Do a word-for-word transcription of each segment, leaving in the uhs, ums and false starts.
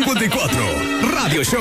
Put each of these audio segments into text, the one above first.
cincuenta y cuatro, Radio Show.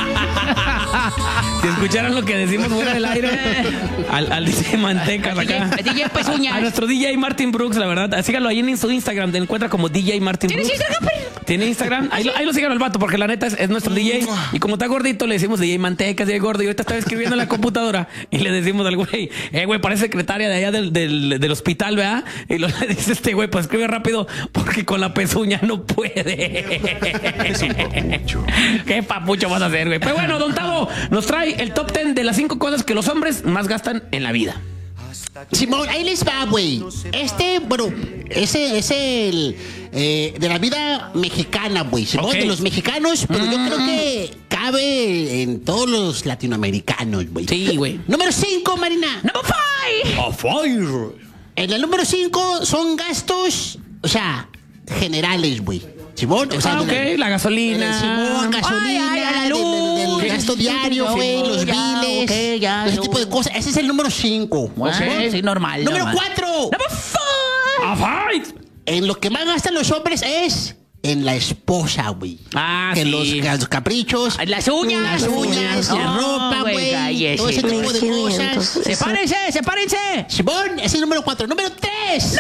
Si escucharan lo que decimos fuera del aire al, al D J Mantecas acá. D J Pezuñas. A nuestro D J Martin Brooks, la verdad. Síganlo ahí en su Instagram, te encuentra como D J Martin Brooks. ¿Tienes Instagram? ¿Tiene Instagram? Ahí lo, ahí lo sigan al vato, porque la neta es, es nuestro D J. Y como está gordito, le decimos D J Mantecas, D J Gordo. Y ahorita estaba escribiendo en la computadora y le decimos al güey, eh, güey, parece secretaria de allá del, del, del hospital, ¿verdad? Y lo le dice este güey, pues escribe rápido, porque con la pezuña no puede. Es un papucho. ¿Qué papucho vas a hacer, güey? Pero bueno, Don Tavo nos trae el top ten de las cinco cosas que los hombres más gastan en la vida. Simón, ahí les va, güey. Este, bueno, ese es el eh, de la vida mexicana, güey. Simón, Okay. de los mexicanos, pero Mm. yo creo que cabe en todos los latinoamericanos, güey. Sí, güey. Número cinco, Marina. Number five. A fire. En el número cinco son gastos, o sea, generales, güey. Simón, o sea, Ah, ok, de la- la gasolina. del Simón, gasolina, Ay, ay, a la del- luz. del, del gasto diario, güey, los Ya, biles, ok, ya, ese no. tipo de cosas. Ese es el número cinco. Bueno, sí, normal. Número normal. cuatro. Number four. A fight. En lo que más gastan los hombres es en la esposa, güey. Ah, que sí. los, que los caprichos, Las uñas. las uñas, la No, ropa, güey, cállese. todo ese tipo de mil cosas. quinientos. Sepárense, sepárense. Simón, ese es el número cuatro. Número tres.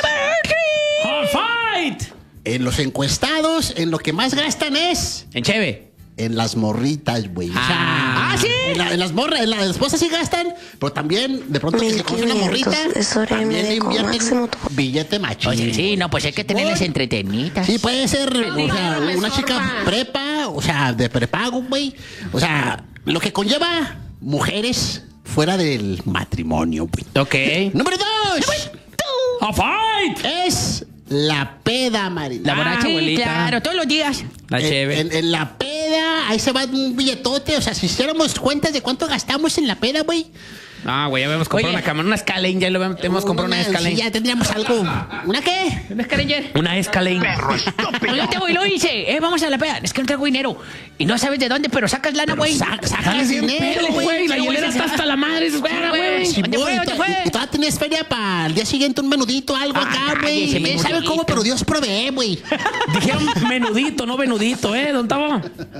A fight. En los encuestados, en lo que más gastan es En cheve. en las morritas, güey. O sea, Ah, ¿sí? En, la- en las morras, en las esposas sí gastan, pero también de pronto que se conoce una morrita, mil quinientos, es hora y también le media como invierten máximo tu- billete machín. Oye, sí, no, pues hay que tenerlas entretenidas. Sí, puede ser, o sea, Dígame, una sorba. chica prepa, o sea, de prepago, güey. O sea, lo que conlleva mujeres fuera del matrimonio, güey. Ok. Número dos. A fight. Es la peda, Marina. La Ah, borracha, abuelita. claro, todos los días. La En- cheve. En, en la peda, ahí se va un billetote. O sea, si hiciéramos cuentas de cuánto gastamos en la peda, güey. Ah, güey, ya habíamos comprado Oye. una cámara, una Escalane, ya lo hemos hemos comprado una sí, Escalane. ya tendríamos algo. ¿Una qué? ¿No es Carenger? Una Escalane. Yo te voy y lo hice. Eh, vamos a la peda. Es que no traigo dinero. Y no sabes de dónde, pero sacas lana, güey. Sa- sacas Sales bien dinero, pedo, güey. La Sí, güey, hielera sí, está sí. hasta la madre. Dices, güey, güey. Sí, ¿Dónde güey, fue? y ¿Dónde to- fue? Y todavía tienes feria para el día siguiente, un menudito, algo Ah, acá, güey. ese ¿Quién sabe menudito. cómo? Pero Dios provee, güey. Dijeron menudito, no venudito, ¿eh, Don Tavo?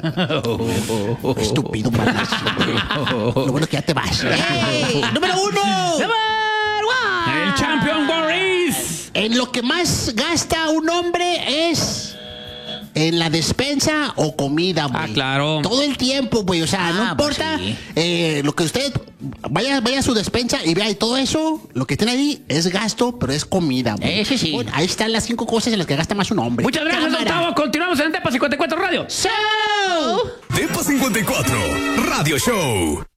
Estúpido, maldito. Lo bueno es que ya te vas. ¡Ey! ¡Número uno! Number one. El Champion Boris. En lo que más gasta un hombre es en la despensa o comida, güey. Ah, claro. Todo el tiempo, güey. O sea, no Ah, pues importa sí. eh, lo que usted vaya, vaya a su despensa y vea y todo eso, lo que tiene ahí es gasto, pero es comida, güey. Ese sí. Bueno, ahí están las cinco cosas en las que gasta más un hombre. Muchas gracias, Don Cámara. Tavo. Continuamos en Tepa cincuenta y cuatro Radio. ¡Chao! Tepa cincuenta y cuatro, Radio Show.